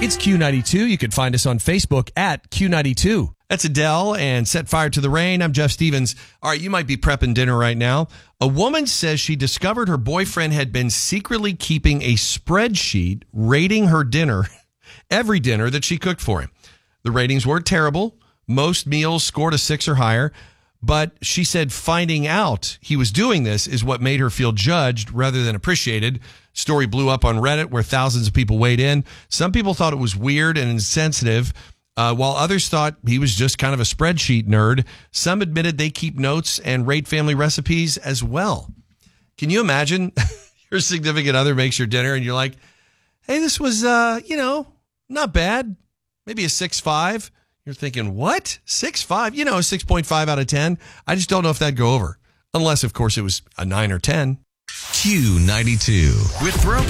It's Q92. You can find us on Facebook at Q92. That's Adele and Set Fire to the Rain. I'm Jeff Stevens. All right, you might be prepping dinner right now. A woman says she discovered her boyfriend had been secretly keeping a spreadsheet rating her dinner, every dinner that she cooked for him. The ratings weren't terrible. Most meals scored a 6 or higher. But she said finding out he was doing this is what made her feel judged rather than appreciated. Story blew up on Reddit where thousands of people weighed in. Some people thought it was weird and insensitive, while others thought he was just kind of a spreadsheet nerd. Some admitted they keep notes and rate family recipes as well. Can you imagine your significant other makes your dinner and you're like, hey, this was, not bad. Maybe a 6.5. You're thinking, what? 6.5? 6.5 out of 10. I just don't know if that'd go over. Unless, of course, it was a 9 or 10. Q92 with Throw